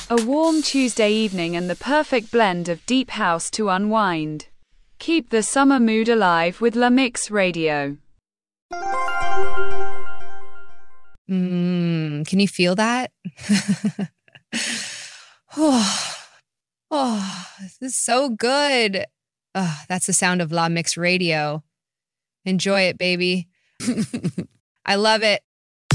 A warm Tuesday evening and the perfect blend of deep house to unwind. Keep the summer mood alive with La Mix Radio. Can you feel that? This is so good. Oh, that's the sound of La Mix Radio. Enjoy it, baby. I love it.